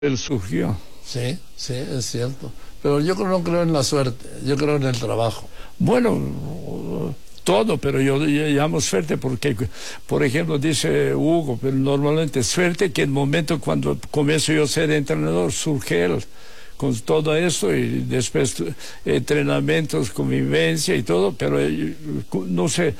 Él surgió. Sí, sí, es cierto. Pero yo no creo en la suerte, yo creo en el trabajo. Bueno, todo, pero yo llamo suerte porque, por ejemplo, dice Hugo, pero normalmente suerte que el momento cuando comienzo yo a ser entrenador, surge él con todo eso y después entrenamientos, convivencia y todo, pero no sé,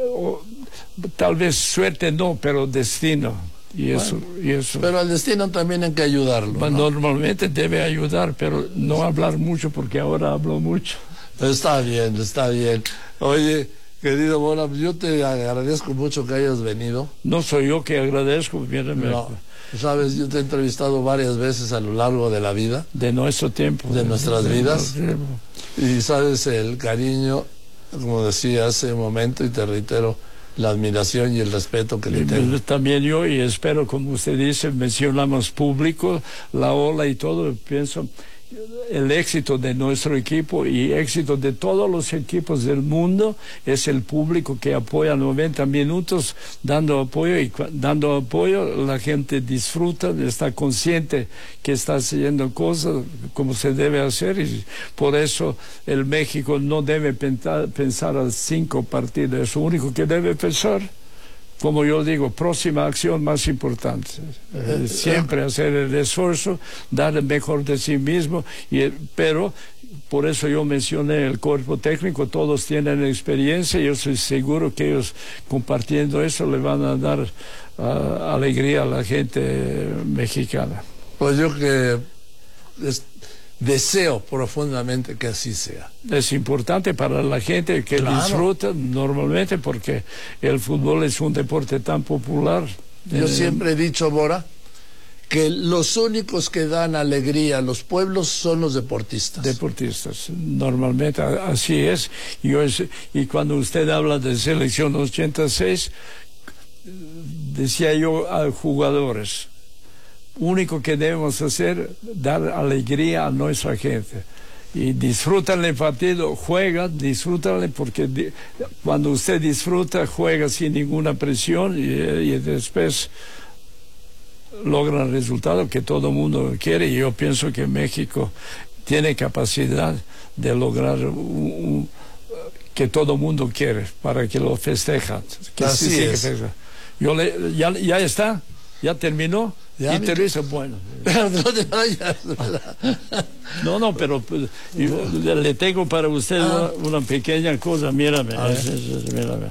tal vez suerte no, pero destino. Y eso. Pero al destino también hay que ayudarlo, ¿no? Normalmente debe ayudar, pero no hablar mucho porque ahora hablo mucho. Está bien, está bien. Oye, querido Bora, yo te agradezco mucho que hayas venido. No soy yo que agradezco, mírame. No, sabes, yo te he entrevistado varias veces a lo largo de la vida. De nuestro tiempo. De nuestras vidas. Y sabes, el cariño, como decía hace un momento, y te reitero, la admiración y el respeto que le tengo. También yo, y espero, como usted dice, mencionamos público, la ola y todo, pienso, el éxito de nuestro equipo y éxito de todos los equipos del mundo es el público que apoya 90 minutos dando apoyo, y dando apoyo la gente disfruta, está consciente que está haciendo cosas como se debe hacer, y por eso el México no debe pensar a 5 partidos, es lo único que debe pensar. Como yo digo, próxima acción más importante. Siempre hacer el esfuerzo, dar el mejor de sí mismo, pero por eso yo mencioné el cuerpo técnico, todos tienen experiencia, y yo estoy seguro que ellos compartiendo eso le van a dar alegría a la gente mexicana. Pues yo que deseo profundamente que así sea. Es importante para la gente que disfruta normalmente, porque el fútbol es un deporte tan popular. Yo siempre he dicho, Bora, que los únicos que dan alegría a los pueblos son los deportistas. Deportistas, normalmente así es. Y cuando usted habla de selección 86, decía yo a jugadores, único que debemos hacer, dar alegría a nuestra gente. Y disfrutan el partido, juegan, disfrútanle, porque cuando usted disfruta, juega sin ninguna presión, y después logran el resultado que todo el mundo quiere. Y yo pienso que México tiene capacidad de lograr que todo el mundo quiere, para que lo festejan. Así es. Ya está, ya terminó. Ya, y Teresa, bueno. No te vayas. No, pero le tengo para usted una pequeña cosa, mírame. Mírame.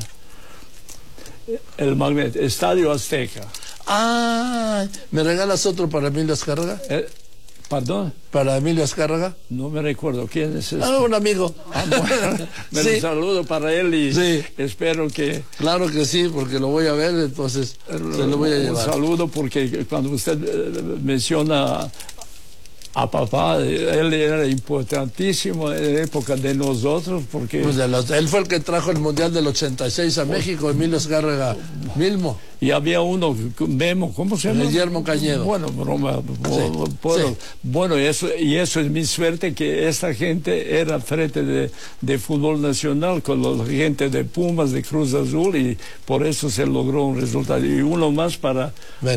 El magneto, Estadio Azteca. ¿Me regalas otro para Emilio Azcárraga? ¿Perdón? ¿Para Emilio Azcárraga? No me recuerdo quién es este. Un amigo. Bueno, sí. Lo saludo para él y espero que... Claro que sí, porque lo voy a ver, entonces se lo voy a llevar. Un saludo, porque cuando usted menciona a papá, él era importantísimo en la época de nosotros, porque... Pues él fue el que trajo el Mundial del 86 a México, Emilio Azcárraga Milmo. Y había uno, Memo, ¿cómo se llama? Guillermo Cañedo. Bueno, broma. Bueno, eso es mi suerte, que esta gente era frente de fútbol nacional con la gente de Pumas, de Cruz Azul, y por eso se logró un resultado. Y uno más para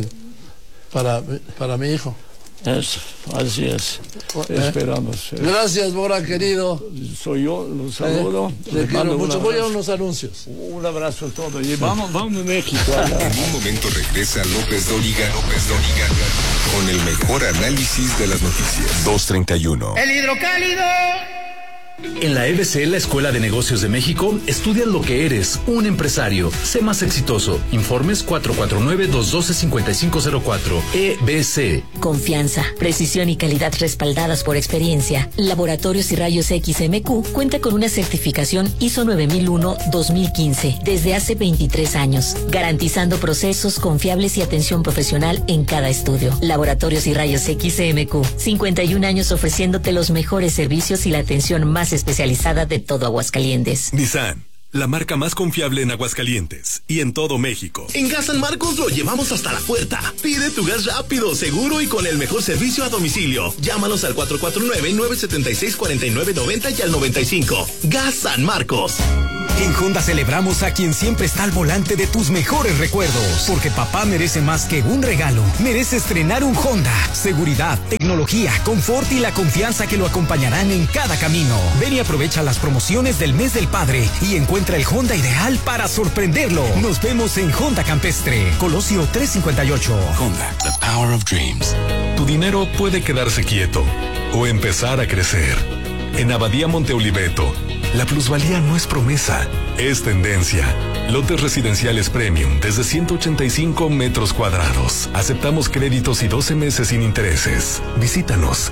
mi hijo. Eso, así es. Esperamos. Gracias, Bora, querido. Soy yo, los saludo. Te quiero mucho. Voy a unos anuncios. Un abrazo a todos. Y vamos a México. En un momento regresa López Dóriga con el mejor análisis de las noticias. 2:31. El hidrocálido. En la EBC, la Escuela de Negocios de México, estudia lo que eres, un empresario. Sé más exitoso. Informes 449-212-5504. EBC. Confianza, precisión y calidad respaldadas por experiencia. Laboratorios y Rayos X MQ cuenta con una certificación ISO 9001-2015 desde hace 23 años, garantizando procesos confiables y atención profesional en cada estudio. Laboratorios y Rayos X MQ, 51 años ofreciéndote los mejores servicios y la atención más especializada de todo Aguascalientes. Nissan, la marca más confiable en Aguascalientes y en todo México. En Gas San Marcos lo llevamos hasta la puerta. Pide tu gas rápido, seguro y con el mejor servicio a domicilio. Llámanos al 449-976-4990 y al 95. Gas San Marcos. En Honda celebramos a quien siempre está al volante de tus mejores recuerdos. Porque papá merece más que un regalo. Merece estrenar un Honda. Seguridad, tecnología, confort y la confianza que lo acompañarán en cada camino. Ven y aprovecha las promociones del mes del padre y encuentra el Honda ideal para sorprenderlo. Nos vemos en Honda Campestre, Colosio 358. Honda, the power of dreams. Tu dinero puede quedarse quieto o empezar a crecer. En Abadía Monte Oliveto, la plusvalía no es promesa, es tendencia. Lotes residenciales premium desde 185 metros cuadrados. Aceptamos créditos y 12 meses sin intereses. Visítanos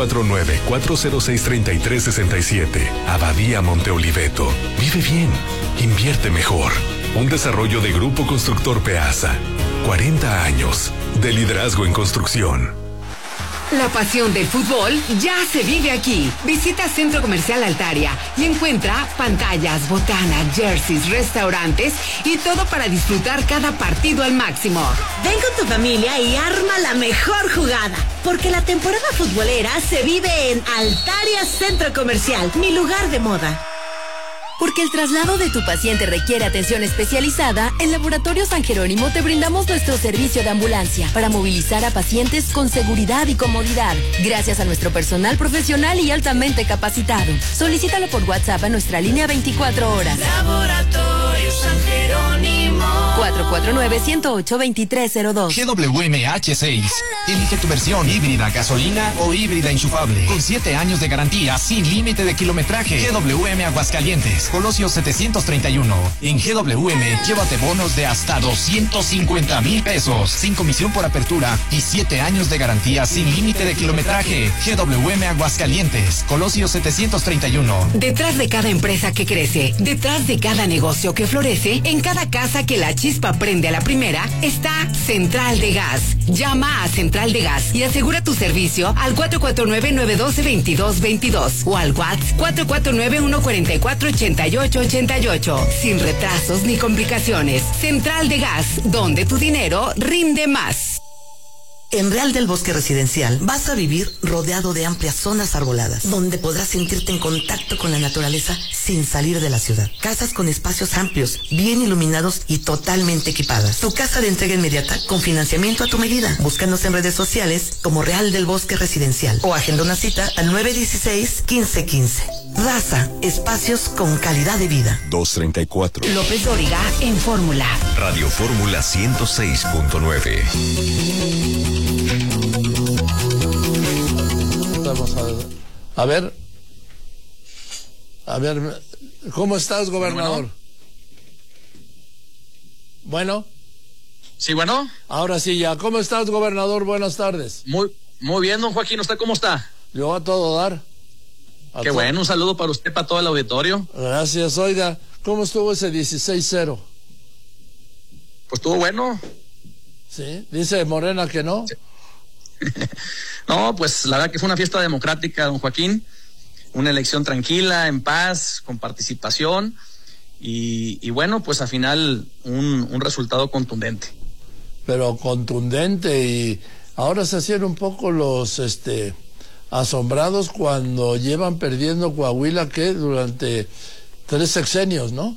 449-406-3367. Abadía Monte Oliveto. Vive bien, invierte mejor. Un desarrollo de Grupo Constructor Peasa. 40 años de liderazgo en construcción. La pasión del fútbol ya se vive aquí. Visita Centro Comercial Altaria y encuentra pantallas, botanas, jerseys, restaurantes y todo para disfrutar cada partido al máximo. Ven con tu familia y arma la mejor jugada, porque la temporada futbolera se vive en Altaria Centro Comercial, mi lugar de moda. Porque el traslado de tu paciente requiere atención especializada, en Laboratorio San Jerónimo te brindamos nuestro servicio de ambulancia para movilizar a pacientes con seguridad y comodidad, gracias a nuestro personal profesional y altamente capacitado. Solicítalo por WhatsApp a nuestra línea 24 horas. Laboratorio San Jerónimo. 449-108-2302. GWMH6. Elige tu versión híbrida, gasolina o híbrida enchufable. Con 7 años de garantía, sin límite de kilometraje. GWM Aguascalientes. Colosio 731. En GWM, llévate bonos de hasta 250,000 pesos, sin comisión por apertura y 7 años de garantía sin límite de kilometraje. GWM Aguascalientes, Colosio 731. Detrás de cada empresa que crece, detrás de cada negocio que florece, en cada casa que la chispa prende a la primera, está Central de Gas. Llama a Central de Gas y asegura tu servicio al 449-912-2222 o al WhatsApp 449-144-8888. Sin retrasos ni complicaciones. Central de Gas, donde tu dinero rinde más. En Real del Bosque Residencial vas a vivir rodeado de amplias zonas arboladas, donde podrás sentirte en contacto con la naturaleza sin salir de la ciudad. Casas con espacios amplios, bien iluminados y totalmente equipadas. Tu casa de entrega inmediata con financiamiento a tu medida. Búscanos en redes sociales como Real del Bosque Residencial o agenda una cita al 916-1515. Raza, espacios con calidad de vida. 234. López Dóriga en Fórmula. Radio Fórmula 106.9. A ver, ¿cómo estás, gobernador? Bueno. Sí, bueno. Ahora sí, ya. ¿Cómo estás, gobernador? Buenas tardes. Muy bien, don Joaquín. ¿Usted cómo está? Yo a todo dar. Qué bueno, un saludo para usted, para todo el auditorio. Gracias. Oiga, ¿cómo estuvo ese 16-0? Pues estuvo bueno. ¿Sí? Dice Morena que no. Sí. No, pues la verdad que fue una fiesta democrática, don Joaquín. Una elección tranquila, en paz, con participación. Y bueno, pues al final un resultado contundente. Pero contundente, y ahora se hacían un poco los asombrados cuando llevan perdiendo Coahuila, que durante 3 sexenios, ¿no?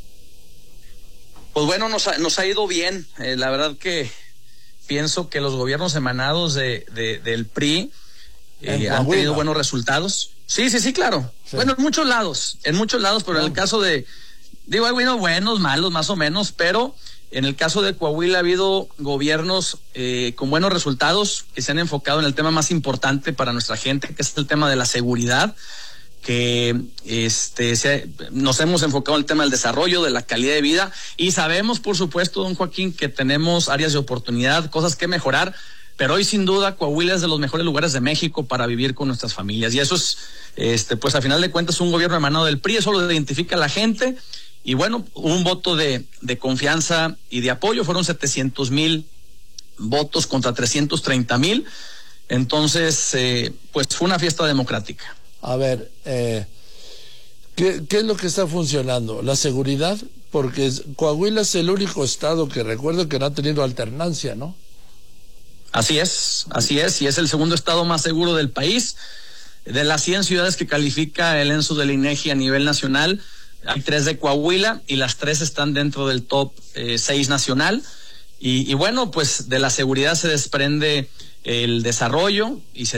Pues bueno, nos ha ido bien. La verdad que pienso que los gobiernos emanados del PRI han tenido buenos resultados. Sí, claro. Sí. Bueno, en muchos lados, pero en el caso de, ha habido buenos, malos, más o menos, pero en el caso de Coahuila ha habido gobiernos con buenos resultados que se han enfocado en el tema más importante para nuestra gente, que es el tema de la seguridad, que nos hemos enfocado en el tema del desarrollo, de la calidad de vida, y sabemos, por supuesto, don Joaquín, que tenemos áreas de oportunidad, cosas que mejorar, pero hoy sin duda Coahuila es de los mejores lugares de México para vivir con nuestras familias, y eso es, pues a final de cuentas, un gobierno emanado del PRI, eso lo identifica la gente, y bueno, un voto de confianza y de apoyo, fueron 700,000 votos contra 330,000, entonces, pues fue una fiesta democrática. A ver, ¿qué es lo que está funcionando? ¿La seguridad? Porque Coahuila es el único estado que recuerdo que no ha tenido alternancia, ¿no? Así es, y es el segundo estado más seguro del país. De las 100 ciudades que califica el censo del INEGI a nivel nacional, hay 3 de Coahuila y las 3 están dentro del top 6 nacional. Y bueno, pues de la seguridad se desprende el desarrollo y se